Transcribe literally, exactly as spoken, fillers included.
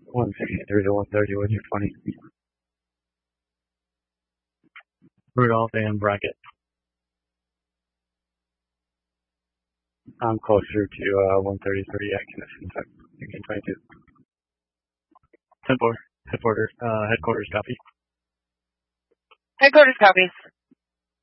one sixty-three to one thirty, what's your twenty? Rudolph and bracket. I'm closer to uh, one thirty-three. I can sixteen twenty-two. ten four. Headquarters, uh, headquarters copy. Headquarters copies.